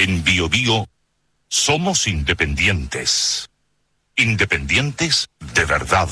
En BioBio somos independientes. Independientes de verdad.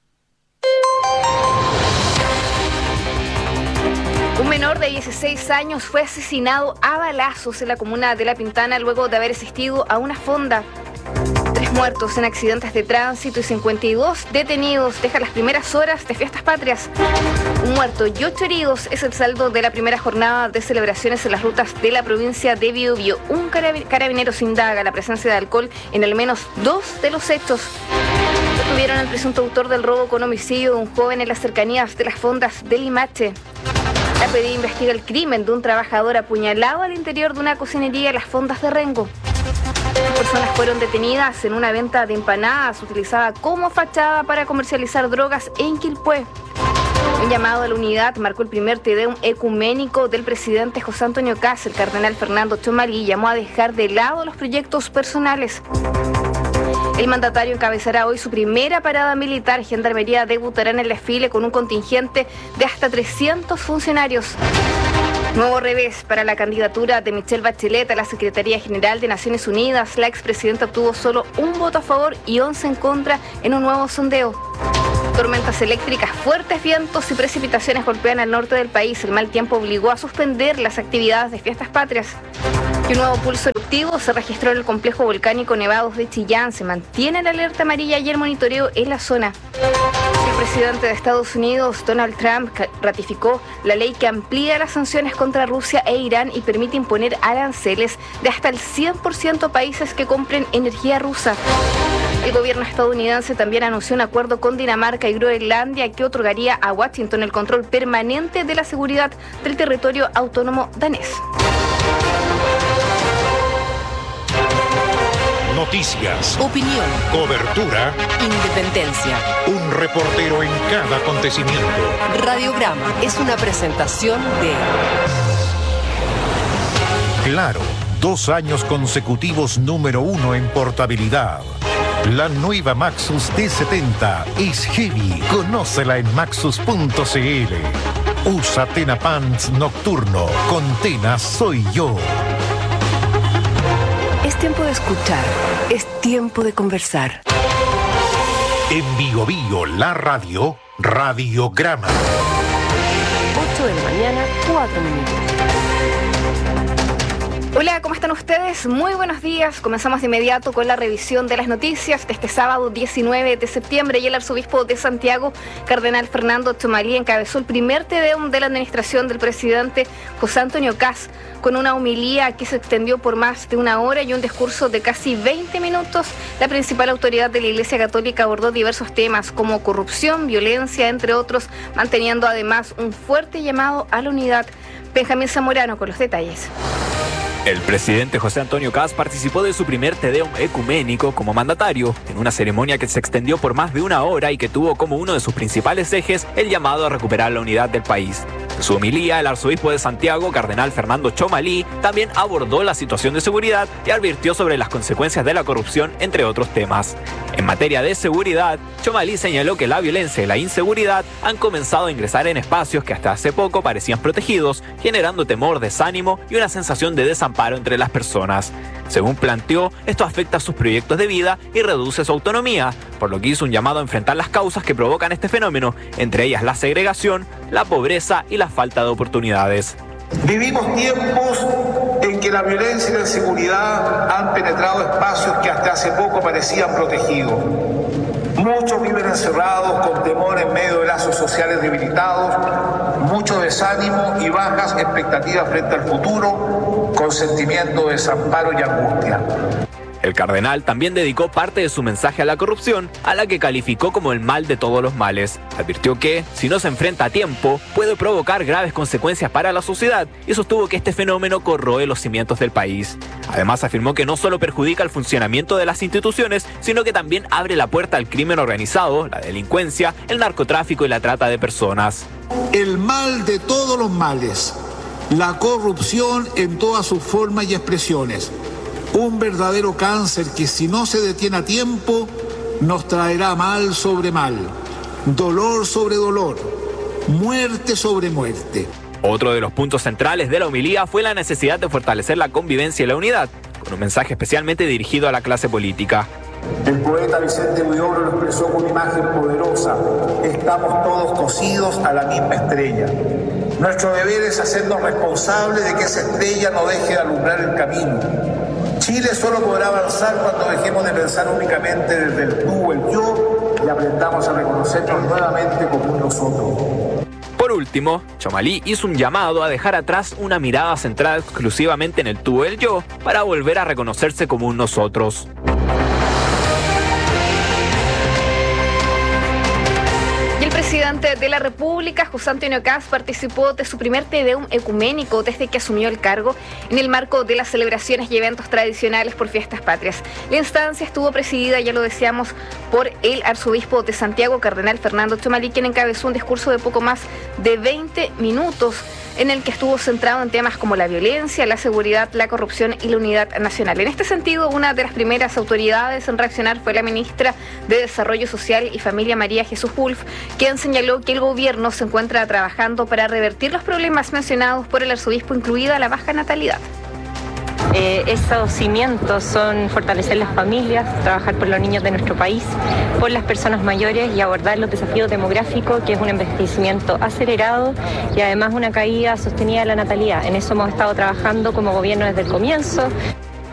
Un menor de 16 años fue asesinado a balazos en la comuna de La Pintana luego de haber asistido a una fonda. 3 muertos en accidentes de tránsito y 52 detenidos dejan las primeras horas de Fiestas Patrias. Un muerto y 8 heridos es el saldo de la primera jornada de celebraciones en las rutas de la provincia de Biobío. Un carabinero indaga la presencia de alcohol en al menos 2 de los hechos. Detuvieron al presunto autor del robo con homicidio de un joven en las cercanías de las fondas de Limache. La PDI investiga el crimen de un trabajador apuñalado al interior de una cocinería en las fondas de Rengo. Las personas fueron detenidas en una venta de empanadas utilizada como fachada para comercializar drogas en Quilpué. Un llamado a la unidad marcó el primer Tedeum ecuménico del presidente José Antonio Kast. El cardenal Fernando Txomalí llamó a dejar de lado los proyectos personales. El mandatario encabezará hoy su primera parada militar. Gendarmería debutará en el desfile con un contingente de hasta 300 funcionarios. Nuevo revés para la candidatura de Michelle Bachelet a la Secretaría General de Naciones Unidas. La expresidenta obtuvo solo un voto a favor y 11 en contra en un nuevo sondeo. Tormentas eléctricas, fuertes vientos y precipitaciones golpean al norte del país. El mal tiempo obligó a suspender las actividades de Fiestas Patrias. Y un nuevo pulso eruptivo se registró en el complejo volcánico Nevados de Chillán. Se mantiene la alerta amarilla y el monitoreo en la zona. El presidente de Estados Unidos, Donald Trump, ratificó la ley que amplía las sanciones contra Rusia e Irán y permite imponer aranceles de hasta el 100% a países que compren energía rusa. El gobierno estadounidense también anunció un acuerdo con Dinamarca y Groenlandia que otorgaría a Washington el control permanente de la seguridad del territorio autónomo danés. Noticias, opinión, cobertura, independencia. un reportero en cada acontecimiento. Radiograma es una presentación de Claro, 2 años consecutivos número 1 en portabilidad. La nueva Maxus T70 es heavy. Conócela en maxus.cl. Usa Tena Pants Nocturno. Con Tena soy yo. Es tiempo de escuchar, es tiempo de conversar. En BioBio, la radio, Radiograma. 8 de la mañana, 4 minutos. Hola, ¿cómo están ustedes? Muy buenos días. Comenzamos de inmediato con la revisión de las noticias de este sábado 19 de septiembre y el arzobispo de Santiago, cardenal Fernando Txomalí, encabezó el primer Tedeum de la administración del presidente José Antonio Kast, con una homilía que se extendió por más de 1 hora y un discurso de casi 20 minutos. La principal autoridad de la Iglesia Católica abordó diversos temas como corrupción, violencia, entre otros, manteniendo además un fuerte llamado a la unidad. Benjamín Zamorano con los detalles. El presidente José Antonio Kast participó de su primer Tedeum ecuménico como mandatario, en una ceremonia que se extendió por más de 1 hora y que tuvo como uno de sus principales ejes el llamado a recuperar la unidad del país. En su homilía, el arzobispo de Santiago, cardenal Fernando Txomalí, también abordó la situación de seguridad y advirtió sobre las consecuencias de la corrupción, entre otros temas. En materia de seguridad, Txomalí señaló que la violencia y la inseguridad han comenzado a ingresar en espacios que hasta hace poco parecían protegidos, generando temor, desánimo y una sensación de desamparo entre las personas. Según planteó, esto afecta a sus proyectos de vida y reduce su autonomía, por lo que hizo un llamado a enfrentar las causas que provocan este fenómeno, entre ellas la segregación, la pobreza y la falta de oportunidades. Vivimos tiempos en que la violencia y la inseguridad han penetrado espacios que hasta hace poco parecían protegidos. Muchos viven encerrados con temor en medio de lazos sociales debilitados, mucho desánimo y bajas expectativas frente al futuro, con sentimiento de desamparo y angustia. El cardenal también dedicó parte de su mensaje a la corrupción, a la que calificó como el mal de todos los males. Advirtió que, si no se enfrenta a tiempo, puede provocar graves consecuencias para la sociedad y sostuvo que este fenómeno corroe los cimientos del país. Además, afirmó que no solo perjudica el funcionamiento de las instituciones, sino que también abre la puerta al crimen organizado, la delincuencia, el narcotráfico y la trata de personas. El mal de todos los males, la corrupción en todas sus formas y expresiones. Un verdadero cáncer que, si no se detiene a tiempo, nos traerá mal sobre mal, dolor sobre dolor, muerte sobre muerte. Otro de los puntos centrales de la homilía fue la necesidad de fortalecer la convivencia y la unidad. con un mensaje especialmente dirigido a la clase política. El poeta Vicente Huidobro lo expresó con una imagen poderosa: estamos todos cosidos a la misma estrella. Nuestro deber es hacernos responsables de que esa estrella no deje de alumbrar el camino. Chile solo podrá avanzar cuando dejemos de pensar únicamente desde el tú o el yo y aprendamos a reconocernos nuevamente como un nosotros. Por último, Txomalí hizo un llamado a dejar atrás una mirada centrada exclusivamente en el tú o el yo para volver a reconocerse como un nosotros. El presidente de la República, José Antonio Kast, participó de su primer Te Deum ecuménico desde que asumió el cargo en el marco de las celebraciones y eventos tradicionales por fiestas patrias. La instancia estuvo presidida, ya lo decíamos, por el arzobispo de Santiago, cardenal Fernando Txomalí, quien encabezó un discurso de poco más de 20 minutos en el que estuvo centrado en temas como la violencia, la seguridad, la corrupción y la unidad nacional. En este sentido, una de las primeras autoridades en reaccionar fue la ministra de Desarrollo Social y Familia, María Jesús Wulf, quien señaló que el gobierno se encuentra trabajando para revertir los problemas mencionados por el arzobispo, incluida la baja natalidad. Esos cimientos son fortalecer las familias, trabajar por los niños de nuestro país, por las personas mayores y abordar los desafíos demográficos, que es un envejecimiento acelerado y además una caída sostenida de la natalidad. En eso hemos estado trabajando como gobierno desde el comienzo.